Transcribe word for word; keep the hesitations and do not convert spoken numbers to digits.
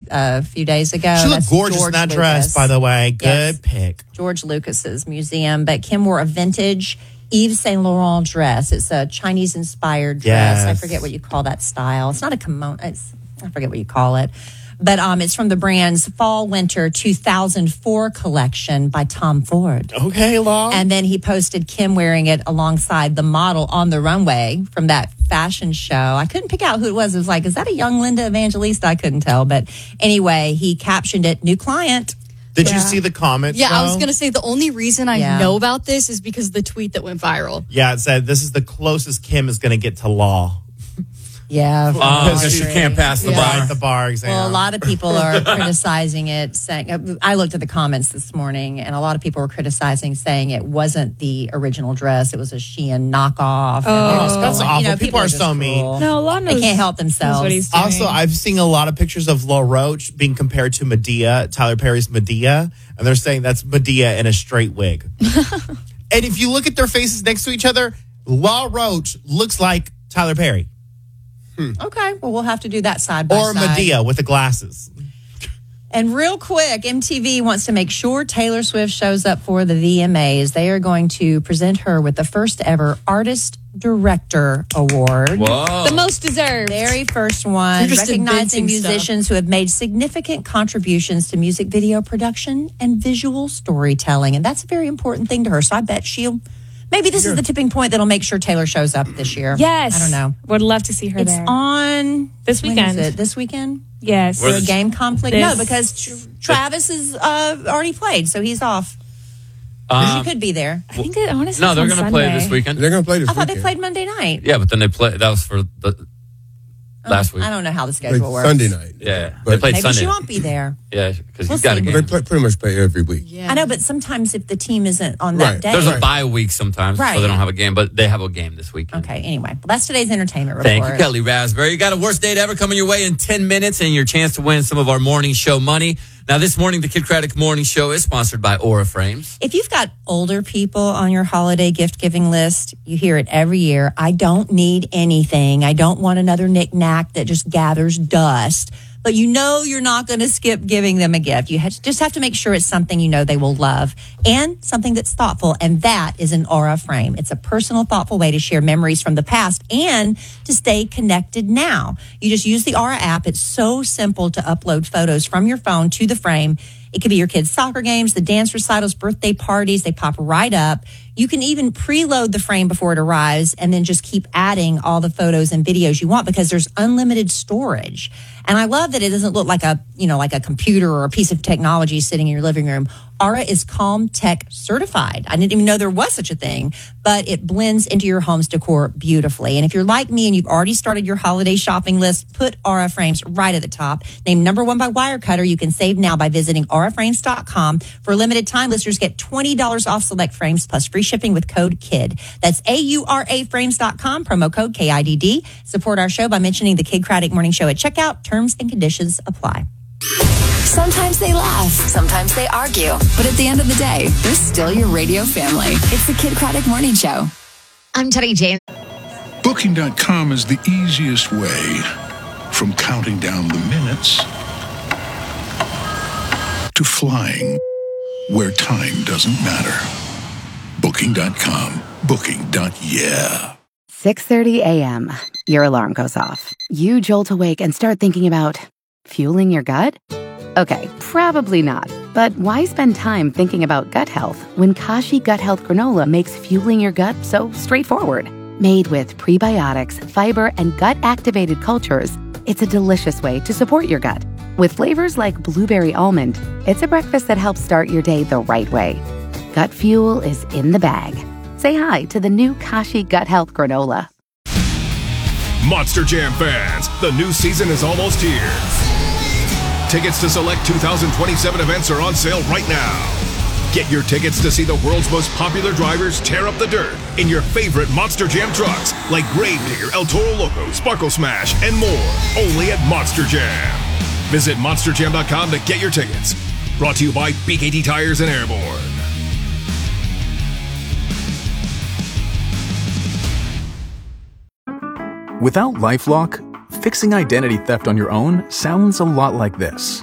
a few days ago. She looked That's gorgeous George in that Lucas. dress, by the way. Good Yes. pick. George Lucas's museum. But Kim wore a vintage Yves Saint Laurent dress. It's a Chinese-inspired dress. Yes. I forget what you call that style. It's not a kimono. It's, I forget what you call it. But um, it's from the brand's Fall-Winter two thousand four collection by Tom Ford. Okay, Law. And then he posted Kim wearing it alongside the model on the runway from that fashion show. I couldn't pick out who it was. It was like, is that a young Linda Evangelista? I couldn't tell. But anyway, he captioned it, new client. Did Yeah. you see the comments? Yeah, I was though? going to say the only reason I Yeah. know about this is because of the tweet that went viral. Yeah, it said this is the closest Kim is going to get to Law. Yeah. Oh, I because she agree. can't pass the Yeah. bar. The bar exam. Well, a lot of people are criticizing it, saying, I looked at the comments this morning, and a lot of people were criticizing, saying it wasn't the original dress. It was a Shein knockoff. Oh. Just That's going, awful. People are just so mean. cruel. No, Law knows. They can't help knows themselves. what he's doing. Also, I've seen a lot of pictures of La Roche being compared to Medea, Tyler Perry's Medea, and they're saying that's Medea in a straight wig. And if you look at their faces next to each other, La Roche looks like Tyler Perry Okay, well, we'll have to do that side by or side. Medea with the glasses. And real quick, M T V wants to make sure Taylor Swift shows up for the V M As. They are going to present her with the first ever Artist Director Award. Whoa. the most deserved. Very first one, They're just recognizing inventing stuff. musicians who have made significant contributions to music video production and visual storytelling. And that's a very important thing to her. So I bet she'll, maybe this is the tipping point that'll make sure Taylor shows up this year. Yes. I don't know. Would love to see her It's there. on This when is weekend. it? This weekend? Yes. Is there a Where's- game conflict? This- No, because Tr- Travis is uh, already played, so he's off. Um, she could be there. I think it honestly no, they're going to play this weekend. They're going to play this I thought weekend. they played Monday night. Yeah, but then they play. That was for the last week. I don't know how the Play schedule works. Sunday night. Yeah, they But played Maybe Sunday. she won't be there. Yeah, because We'll he's got a see. game. they play, pretty much play every week. Yeah. I know, but sometimes if the team isn't on that Right. day. There's a bye week sometimes, Right. so they don't have a game, but they have a game this weekend. Okay, anyway. Well, that's today's entertainment report. Thank you, Kelly Raspberry. You got a worst date ever coming your way in ten minutes and your chance to win some of our morning show money. Now, this morning, the Kid Craddock Morning Show is sponsored by Aura Frames. If you've got older people on your holiday gift giving list, you hear it every year. I don't need anything. I don't want another knick-knack that just gathers dust. But you know you're not going to skip giving them a gift. You have, just have to make sure it's something you know they will love and something that's thoughtful. And that is an Aura frame. It's a personal, thoughtful way to share memories from the past and to stay connected now. You just use the Aura app. It's so simple to upload photos from your phone to the frame. It could be your kids' soccer games, the dance recitals, birthday parties. They pop right up. You can even preload the frame before it arrives and then just keep adding all the photos and videos you want because there's unlimited storage. And I love that it doesn't look like a, you know, like a computer or a piece of technology sitting in your living room. Aura is Calm Tech certified. I didn't even know there was such a thing, but it blends into your home's decor beautifully. And if you're like me and you've already started your holiday shopping list, put Aura Frames right at the top. Named number one by Wirecutter, you can save now by visiting aura frames dot com. For a limited time, listeners get twenty dollars off select frames plus free shipping with code KID. That's A U R A frames dot com, promo code K I D D. Support our show by mentioning the Kid Craddock Morning Show at checkout. Terms and conditions apply. Sometimes they laugh, sometimes they argue, but at the end of the day, they're still your radio family. It's the Kid Craddock Morning Show. I'm Teddy James. Booking dot com is the easiest way from counting down the minutes to flying where time doesn't matter. Booking dot com. Booking. Yeah. six thirty a.m. Your alarm goes off. You jolt awake and start thinking about fueling your gut? Okay, probably not. But why spend time thinking about gut health when Kashi Gut Health Granola makes fueling your gut so straightforward? Made with prebiotics, fiber, and gut-activated cultures, it's a delicious way to support your gut. With flavors like blueberry almond, it's a breakfast that helps start your day the right way. Gut fuel is in the bag. Say hi to the new Kashi Gut Health Granola. Monster Jam fans, the new season is almost here. Tickets to select two thousand twenty-seven events are on sale right now. Get your tickets to see the world's most popular drivers tear up the dirt in your favorite Monster Jam trucks like Gravedigger, El Toro Loco, Sparkle Smash, and more. Only at Monster Jam. Visit monster jam dot com to get your tickets. Brought to you by B K T Tires and Airborne. Without LifeLock, fixing identity theft on your own sounds a lot like this.